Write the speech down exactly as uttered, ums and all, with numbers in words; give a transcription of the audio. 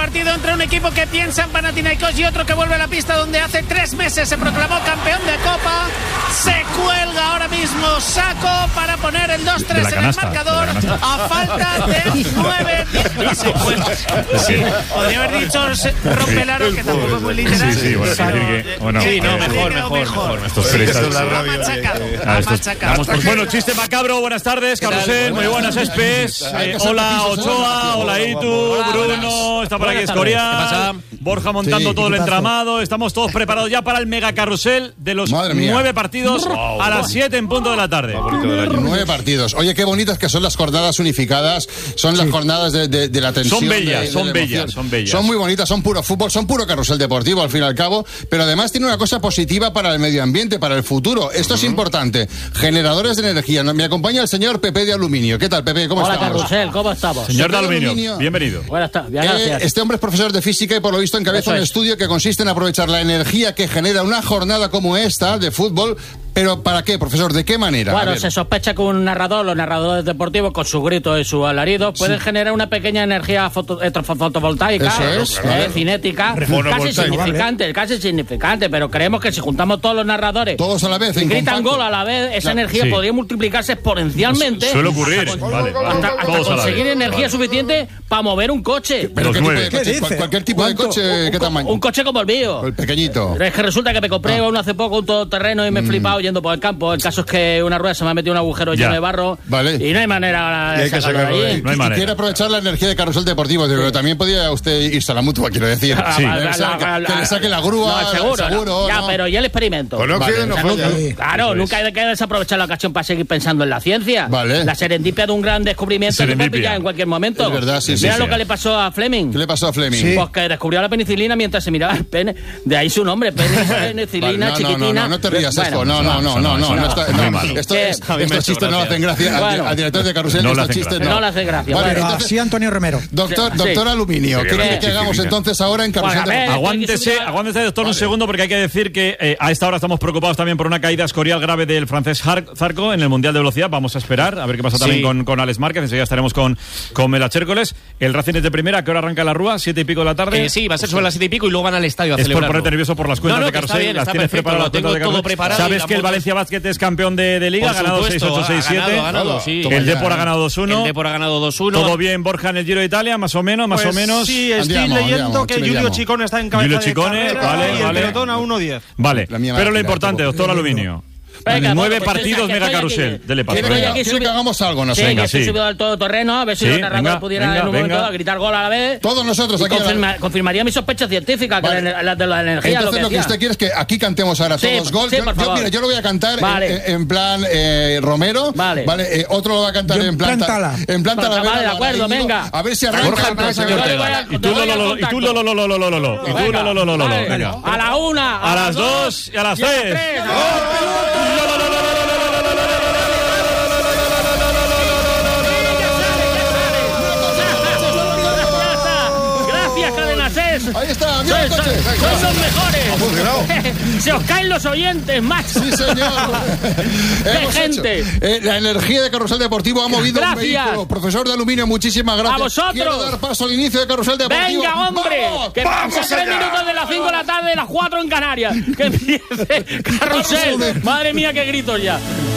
partido entre un equipo que piensa en Panathinaikos y otro que vuelve a la pista donde hace tres meses se proclamó campeón de Copa. Se cuelga ahora mismo Saco para poner el dos tres en el marcador a falta de nueve diez segundos. Sí, podría haber dicho Rompelaro, que tampoco es muy literal. Sí, sí, bueno, sí, que, bueno, sí, no, eh, mejor, mejor, mejor. Estos Sí, tres, esto es la ha rabia, machacado, eh, ha estos, machacado. vamos, pues bueno, chiste macabro, buenas tardes, Carrusel, muy buenas, Espes. Eh, hola, Ochoa, hola, Itu, Bruno, está por aquí Escorial, Borja montando Sí, todo el equipazo. entramado. Estamos todos preparados ya para el mega carrusel de los nueve partidos a las siete en punto de la tarde. Nueve partidos. Oye, qué bonitas que son las jornadas unificadas. Son las jornadas de, de, de la tensión. Son bellas, de, de son la bellas, emoción. son bellas. Son muy bonitas, son puro fútbol, son puro carrusel deportivo al fin y al cabo. Pero además tiene una cosa positiva para el medio ambiente, para el futuro. Esto uh-huh. es importante. Generadores de energía. Me acompaña el señor Pepe de Aluminio. ¿Qué tal, Pepe? ¿Cómo Hola, estamos? Hola, Carrusel, ¿cómo estamos? Señor de Aluminio, aluminio, bienvenido. Buenas tardes, bien, gracias. Eh, este hombre es profesor de física y por lo visto encabeza un es. estudio que consiste en aprovechar la energía que genera una jornada como esta de fútbol. ¿Pero para qué, profesor? ¿De qué manera? Bueno, se sospecha que un narrador, los narradores deportivos, con su grito y su alarido, pueden sí. generar una pequeña energía foto, fotovoltaica, Eso es, eh, claro. cinética, casi significante, vale. casi significante, pero creemos que si juntamos todos los narradores todos a la vez, y en gritan compacto. gol a la vez, esa claro. energía sí. podría multiplicarse exponencialmente. Suele ocurrir, hasta, vale, vale. hasta, hasta Todos conseguir energía vale. suficiente para mover un coche. ¿Pero Los qué tipo nueve. de coche? ¿Qué dice? Cualquier tipo de coche, un, ¿qué tamaño? Un coche como el mío. El pequeñito. Es que resulta que me compré Ah. uno hace poco, un todoterreno, y me he Mm. flipado yendo por el campo. El caso es que una rueda se me ha metido un agujero Ya. lleno de barro. Vale. Y no hay manera de sacarlo de allí. No hay y manera. quiere aprovechar la energía de carrusel deportivo, pero sí. también podía usted irse a la mutua, quiero decir. Sí. La, la, la, que, que le saque la grúa, no, seguro, seguro no. Ya, ¿no? pero ¿y el experimento? Con óxido no falla. Nunca, claro, nunca hay que desaprovechar la ocasión para seguir pensando en la ciencia. Vale. La serendipia de un gran descubrimiento se puede pillar en cualquier momento. Es verdad, sí, sí, Mira sí, lo sí. que le pasó a Fleming. ¿Qué le pasó a Fleming? Sí. Pues que descubrió la penicilina mientras se miraba el pene. De ahí su nombre, penicilina, vale, no, chiquitina. No, no, no te rías, bueno, esto. No, no, no, no, no. no, está, muy no mal. esto, ¿Qué? es, estos chistes no le hacen gracia. Bueno. Al, al director de carrusel, No le estos hacen chistes gracia. no. No le hace gracia. Vale, Bueno. entonces, Así Antonio Romero. doctor, Sí. doctor Aluminio, ¿qué Sí. quiere que hagamos entonces ahora en carrusel Bueno, a ver, deportivo? Aguántese, aguántese, doctor, un segundo, porque hay que decir que eh, a esta hora estamos preocupados también por una caída escorial grave del francés Har- Zarco en el Mundial de Velocidad. Vamos a esperar a ver qué pasa también Sí. con, con Alex Márquez. Enseguida estaremos con, con Mela Chércoles. El Racing es de primera. ¿A qué hora arranca la Rúa? ¿Siete y pico de la tarde? Eh, sí, va a ser sobre las siete y pico y luego van al estadio a Es por celebrarlo. ponerte nervioso por las cuentas No, no, de que está carrusel. bien, las está tienes perfecto, preparadas lo las cuentas tengo de todo carrusel. preparado y ¿Sabes la que el moto- Valencia Basket es campeón de, de Liga? Por Ha ganado supuesto, seis ocho seis ha siete. ganado, ha ganado, sí. El Depor ha ganado dos uno. El Depor ha ganado dos uno. ¿Todo bien, Borja, en el Giro de Italia? ¿Más o menos? ¿Más Pues o menos? Sí, estoy Andiamo, leyendo andiamo, que ci Giulio vediamo. Ciccone está en cabeza Giulio de Ciccone, carrera vale, y el vale. pelotón a uno diez. Vale, La mía pero lo máquina, importante, tampoco. doctor Aluminio. Venga, Nueve bueno, pues partidos, estoy- mega estoy carrusel. aquí. Dele paso. ¿Quiere, venga. que, quiere que hagamos algo Sí, nosotros? que estoy sí. subido al todoterreno, a ver si Sí, los narradores venga, pudieran venga, en un momento venga. gritar gol a la vez. Todos nosotros Y aquí. confirma- confirmaría mis sospechas científicas, Vale. que la, la de la energía. Entonces lo que, lo que decía. usted quiere es que aquí cantemos ahora Sí, todos gol. sí, yo, por yo, favor. mira, yo lo voy a cantar en- Vale. en, en plan eh, Romero. Vale. eh, otro lo va a cantar Yo en plan plan Tala. En plan Vale, Talavera, vale, de acuerdo, Íñigo. venga. A ver si arranca. Borja, el plan, señor señor. Ortega. Y tú lo, lo, lo, y tú lo, lo, lo, lo, lo, lo, lo, lo. Y tú lo, lo, lo, lo, lo, lo. Vale. Venga. A la una, A las dos y a las y a las tres. tres. Gracias, Cadena Ses. Ahí está, mira el Sois coche. sois- sois los mejores. Ha funcionado. Se os caen los oyentes, macho. Sí, señor. Hemos gente! hecho. Eh, la energía de Carrusel Deportivo ha movido Gracias. un vehículo. Profesor de Aluminio, muchísimas gracias. ¡A vosotros! Quiero dar paso al inicio de Carrusel Deportivo. Venga, hombre, ¡Vamos! que ¡Vamos pasen tres allá! minutos de las cinco de la tarde, de las cuatro en Canarias. Que empiece Carrusel. Madre mía, qué gritos ya.